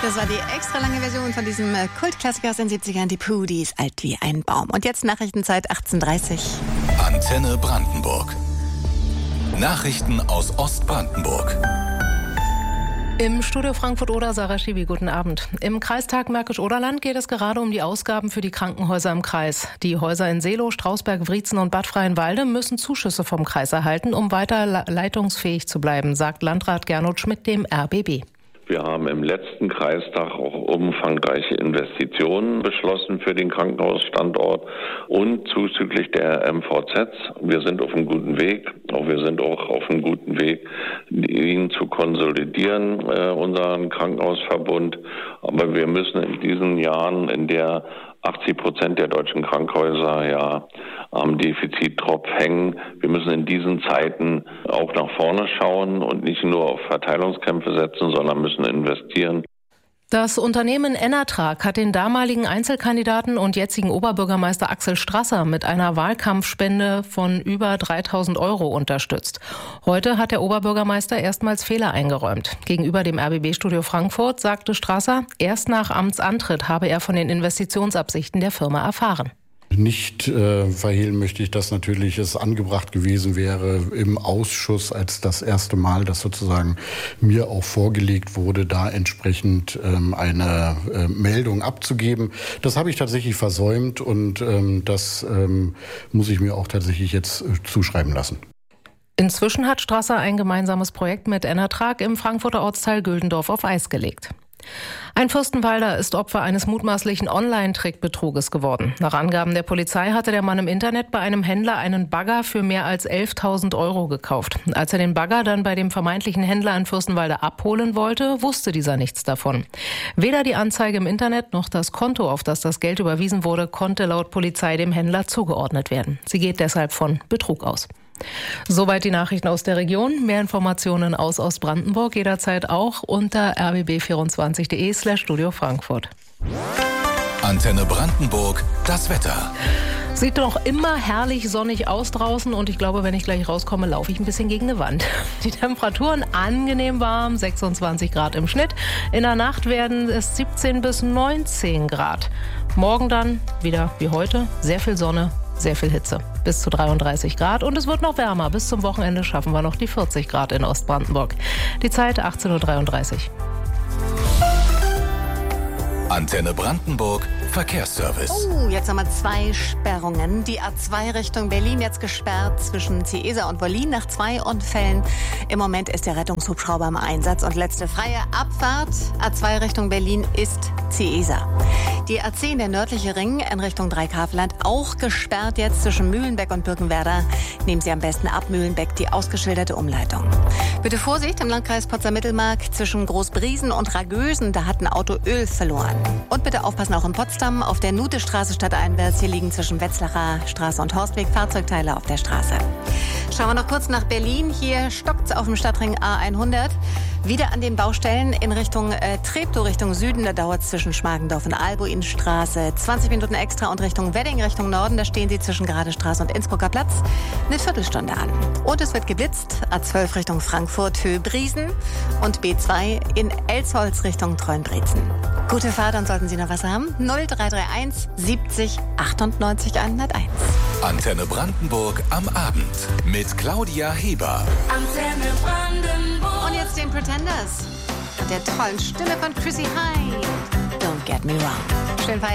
Das war die extra lange Version von diesem Kultklassiker aus den 70ern, die Pooh, die ist alt wie ein Baum. Und jetzt Nachrichtenzeit 18:30. Antenne Brandenburg. Nachrichten aus Ostbrandenburg. Im Studio Frankfurt-Oder, Sarah Schiwi, guten Abend. Im Kreistag Märkisch-Oderland geht es gerade um die Ausgaben für die Krankenhäuser im Kreis. Die Häuser in Seelow, Strausberg, Wriezen und Bad Freienwalde müssen Zuschüsse vom Kreis erhalten, um weiter leitungsfähig zu bleiben, sagt Landrat Gernot Schmidt dem RBB. Wir haben im letzten Kreistag auch umfangreiche Investitionen beschlossen für den Krankenhausstandort und zuzüglich der MVZs. Wir sind auf einem guten Weg. Wir sind auch auf einem guten Weg, ihn zu konsolidieren, unseren Krankenhausverbund. Aber wir müssen in diesen Jahren, in der 80% der deutschen Krankenhäuser ja am Defizittropf hängen. Wir müssen in diesen Zeiten auch nach vorne schauen und nicht nur auf Verteilungskämpfe setzen, sondern müssen investieren. Das Unternehmen Enatrag hat den damaligen Einzelkandidaten und jetzigen Oberbürgermeister Axel Strasser mit einer Wahlkampfspende von über 3.000 € unterstützt. Heute hat der Oberbürgermeister erstmals Fehler eingeräumt. Gegenüber dem RBB-Studio Frankfurt sagte Strasser, erst nach Amtsantritt habe er von den Investitionsabsichten der Firma erfahren. Nicht verhehlen möchte ich, dass natürlich es angebracht gewesen wäre, im Ausschuss als das erste Mal, dass sozusagen mir auch vorgelegt wurde, da entsprechend eine Meldung abzugeben. Das habe ich tatsächlich versäumt und das muss ich mir auch tatsächlich jetzt zuschreiben lassen. Inzwischen hat Strasser ein gemeinsames Projekt mit Enatrag im Frankfurter Ortsteil Güldendorf auf Eis gelegt. Ein Fürstenwalder ist Opfer eines mutmaßlichen Online-Trickbetruges geworden. Nach Angaben der Polizei hatte der Mann im Internet bei einem Händler einen Bagger für mehr als 11.000 € gekauft. Als er den Bagger dann bei dem vermeintlichen Händler in Fürstenwalde abholen wollte, wusste dieser nichts davon. Weder die Anzeige im Internet noch das Konto, auf das das Geld überwiesen wurde, konnte laut Polizei dem Händler zugeordnet werden. Sie geht deshalb von Betrug aus. Soweit die Nachrichten aus der Region. Mehr Informationen aus Ostbrandenburg jederzeit auch unter rbb24.de/Studio Frankfurt. Antenne Brandenburg, das Wetter. Sieht doch immer herrlich sonnig aus draußen und ich glaube, wenn ich gleich rauskomme, laufe ich ein bisschen gegen eine Wand. Die Temperaturen angenehm warm, 26 Grad im Schnitt. In der Nacht werden es 17 bis 19 Grad. Morgen dann wieder wie heute, sehr viel Sonne. Sehr viel Hitze, bis zu 33 Grad und es wird noch wärmer. Bis zum Wochenende schaffen wir noch die 40 Grad in Ostbrandenburg. Die Zeit 18:33 Uhr. Antenne Brandenburg, Verkehrsservice. Oh, jetzt haben wir 2 Sperrungen. Die A2 Richtung Berlin jetzt gesperrt zwischen Ciesa und Wollin nach 2 Unfällen. Im Moment ist der Rettungshubschrauber im Einsatz und letzte freie Abfahrt A2 Richtung Berlin ist Ciesa. Die A10, der nördliche Ring in Richtung Dreikaveland, auch gesperrt jetzt zwischen Mühlenbeck und Birkenwerder. Nehmen Sie am besten ab Mühlenbeck die ausgeschilderte Umleitung. Bitte Vorsicht im Landkreis Potsdam-Mittelmark zwischen Großbriesen und Ragösen, da hat ein Auto Öl verloren. Und bitte aufpassen auch in Potsdam auf der Nutestraße stadteinwärts. Hier liegen zwischen Wetzlacher Straße und Horstweg Fahrzeugteile auf der Straße. Schauen wir noch kurz nach Berlin. Hier stockt es auf dem Stadtring A100. Wieder an den Baustellen in Richtung Treptow, Richtung Süden. Da dauert es zwischen Schmargendorf und Albuinstraße 20 Minuten extra und Richtung Wedding, Richtung Norden. Da stehen Sie zwischen Gradestraße und Innsbrucker Platz eine Viertelstunde an. Und es wird geblitzt. A12 Richtung Frankfurt, Höhe Briesen und B2 in Elsholz Richtung Treuenbrietzen. Gute Fahrt, dann sollten Sie noch was haben. 0331 70 98 101. Antenne Brandenburg am Abend mit Claudia Heber. Antenne Brandenburg. Und jetzt den Pretenders. Der tollen Stimme von Chrissy Hynde. Don't get me wrong. Schön